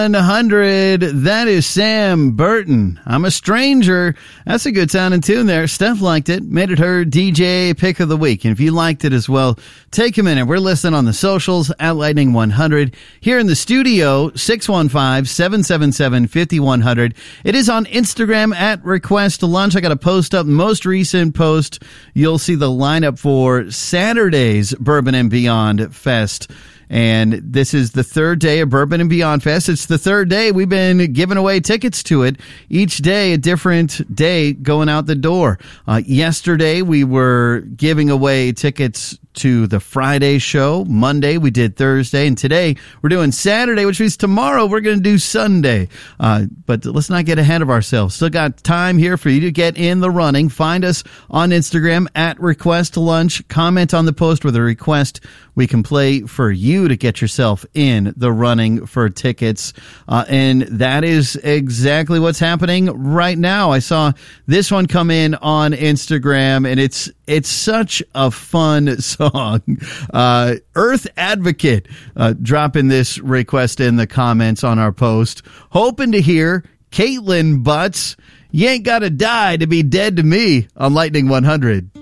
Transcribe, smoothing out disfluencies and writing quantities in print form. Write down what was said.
100, that is Sam Burton. I'm a Stranger. That's a good sounding tune there. Steph liked it, made it her DJ pick of the week. And if you liked it as well, take a minute. We're listening on the socials at Lightning 100. Here in the studio, 615-777-5100. It is on Instagram at Request Lunch. I got a post up, most recent post. You'll see the lineup for Saturday's Bourbon and Beyond Fest. And this is the third day of Bourbon and Beyond Fest. It's the third day we've been giving away tickets to it. Each day, a different day going out the door. Yesterday, we were giving away tickets to the Friday show. Monday, we did Thursday. And today, we're doing Saturday, which means tomorrow, we're going to do Sunday. But let's not get ahead of ourselves. Still got time here for you to get in the running. Find us on Instagram at Request Lunch. Comment on the post with a request we can play for you to get yourself in the running for tickets. And that is exactly what's happening right now. I saw this one come in on Instagram, and it's such a fun song. Earth Advocate dropping this request in the comments on our post. Hoping to hear Caitlin Butts, You Ain't Gotta Die to Be Dead to Me on Lightning 100.